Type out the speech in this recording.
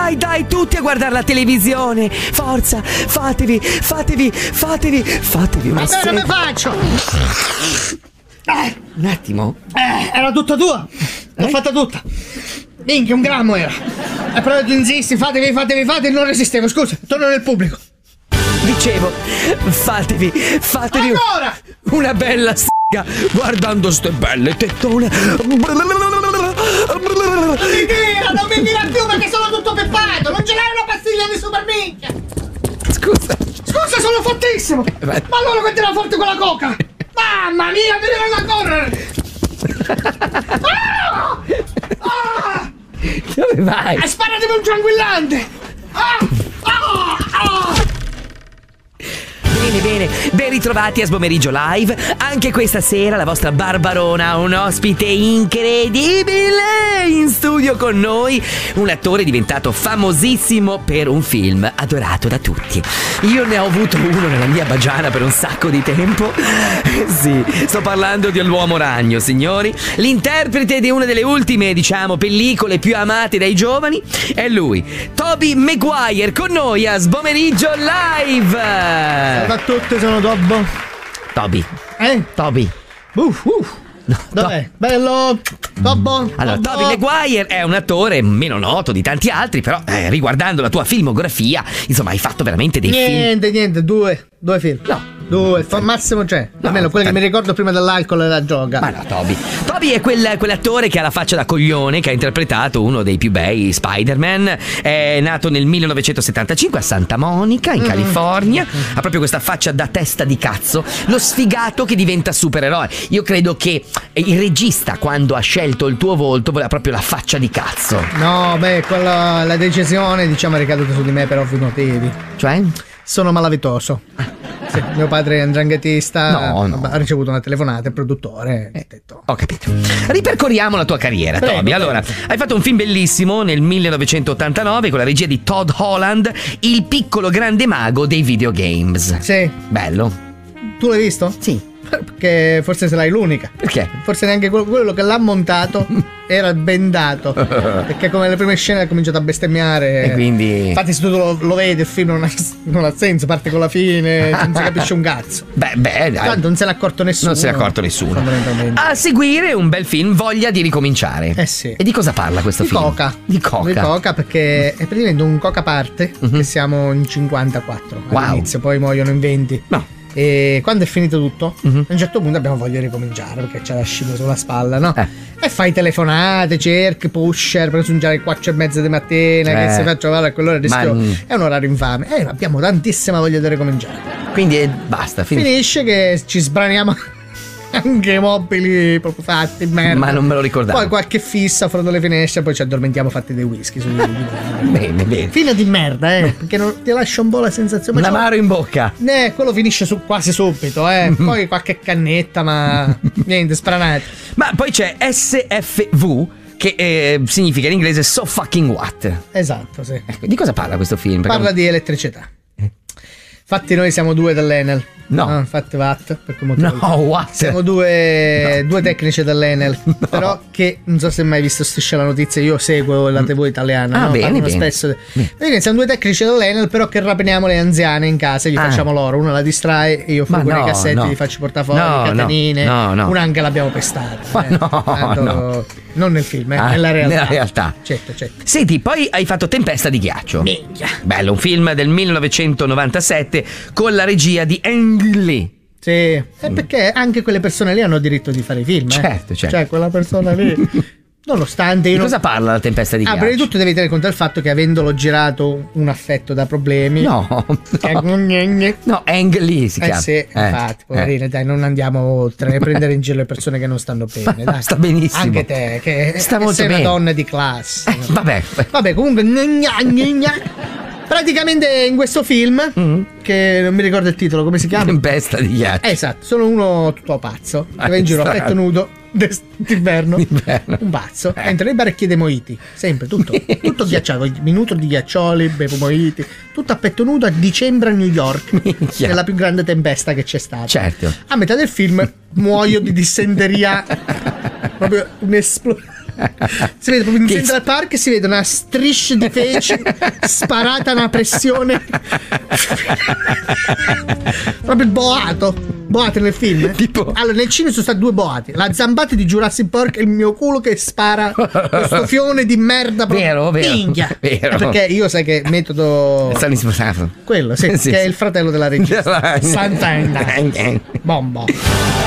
Dai, tutti a guardare la televisione. Forza, fatevi. Ma bene, me faccio. Un attimo. Era tutta tua. L'ho fatta tutta. Minchia, 1 grammo era. E però tu insisti, fatevi, non resistevo. Scusa, torno nel pubblico. Dicevo, fatevi Ancora! una bella guardando ste belle tettone. Non mi tira più perché sono tutto peppato. Non ce l'hai una pastiglia di super minchia. Scusa, sono fortissimo. Ma allora mettila forte con la coca. Mamma mia, mi devono a correre. Dove vai? Sparatemi un tranquillante. Bene, ben ritrovati a Sbomeriggio Live. Anche questa sera la vostra Barbarona ha un ospite incredibile in studio con noi, un attore diventato famosissimo per un film adorato da tutti. Io ne ho avuto uno nella mia bagiana per un sacco di tempo. Sì, sto parlando di L'Uomo Ragno, signori. L'interprete di una delle ultime, pellicole più amate dai giovani è lui, Tobey Maguire, con noi a Sbomeriggio Live. Salve a tutti, sono Tobbo. Tobey. No, dov'è? Bello Tobbo. Allora, Tobey Maguire è un attore meno noto di tanti altri, però riguardando la tua filmografia, insomma, hai fatto veramente dei film. Niente, due film. No. 2, massimo c'è. Almeno quelli che mi ricordo prima dell'alcol e la gioca. Ma no, Tobey è quell'attore che ha la faccia da coglione, che ha interpretato uno dei più bei Spider-Man. È nato nel 1975 a Santa Monica, in California. Ha proprio questa faccia da testa di cazzo, lo sfigato che diventa supereroe. Io credo che il regista, quando ha scelto il tuo volto, voleva proprio la faccia di cazzo. No, quella, la decisione, è ricaduta su di me per ovvi motivi. Cioè? Sono malavitoso. Sì, mio padre è un 'ndranghetista. No. Ha ricevuto una telefonata, il produttore. Detto. Ho capito. Ripercorriamo la tua carriera, Tobey. Allora, hai fatto un film bellissimo nel 1989 con la regia di Todd Holland, Il piccolo grande mago dei videogames. Sì. Bello. Tu l'hai visto? Sì. Perché forse sarai l'unica. Perché? Forse neanche quello che l'ha montato era bendato. Perché come le prime scene ha cominciato a bestemmiare. E quindi. Infatti, se tu lo vedi, il film non ha senso, parte con la fine, non si capisce un cazzo. Beh, dai. Tanto non se n'è accorto nessuno. Fondamentalmente. A seguire un bel film, Voglia di ricominciare. Sì. E di cosa parla questo film? Di coca, perché è praticamente un coca parte. Che siamo in 54 all'inizio, poi muoiono in 20. No. E quando è finito tutto, a un certo punto abbiamo voglia di ricominciare perché c'è la scimmia sulla spalla, no? E fai telefonate, cerchi, pusher per raggiungere alle 4:30 di mattina, che se faccio male a quell'ora rischio. È un orario infame. E abbiamo tantissima voglia di ricominciare. Quindi basta. Finisce che ci sbraniamo anche i mobili proprio fatti merda. Ma non me lo ricordavo. Poi qualche fissa fuori dalle finestre, poi ci addormentiamo fatti dei whisky bene. Fine di merda, perché non ti lascia un po' la sensazione. L'amaro in bocca. Quello finisce quasi subito, Poi qualche cannetta, ma niente, spranati. Ma poi c'è SFV, che significa in inglese So Fucking What. Esatto, sì. Di cosa parla questo film? Parla di elettricità. Infatti noi siamo 2 dell'Enel. No. Infatti Watt, per quel motivo. No, Watt. Siamo due tecnici dell'Enel. No. Però che non so se hai mai visto Striscia la Notizia, io seguo la TV italiana. Bene. Spesso. Siamo 2 tecnici dell'Enel, però che rapiniamo le anziane in casa e gli facciamo loro. Uno la distrae e io fumo nei cassetti, gli faccio portafogli, catenine. No. Una anche l'abbiamo pestata. No. Non nel film, nella realtà. Nella realtà. Certo. Senti, poi hai fatto Tempesta di ghiaccio. Minchia. Bello, un film del 1997 con la regia di Ang Lee. Sì, perché anche quelle persone lì hanno diritto di fare i film. Certo. Cioè, quella persona lì. Nonostante di cosa parla la Tempesta di ghiaccio? Prima di tutto devi tenere conto del fatto che avendolo girato un affetto da problemi. No, Ang Lee si chiama. Sì, infatti, poverina, dai, non andiamo oltre, prendere in giro le persone che non stanno bene, dai. Sta benissimo. Anche te, che sei una donna di classe. Vabbè, comunque praticamente in questo film, che non mi ricordo il titolo, come si chiama? Tempesta di ghiaccio. Esatto, sono uno tutto pazzo che va in giro a petto nudo d'inverno, un pazzo, entra nei bar e chiede mojiti, sempre tutto ghiacciato, minuto di ghiaccioli, bevo mojiti, tutto a petto nudo a dicembre a New York. È la più grande tempesta che c'è stata. Certo. A metà del film muoio di dissenteria, proprio un'esplosione. Si vede proprio in Central Park, si vede una striscia di feci sparata a una pressione. Proprio il boato nel film. Tipo? Allora, nel cinema sono stati 2 boati: la zambata di Jurassic Park e il mio culo che spara questo fione di merda. Vero. Minchia. Vero. Perché io sai che metodo. Stanno sposato. Quello, sì, Sì, che sì. è il fratello della regista. Bombo.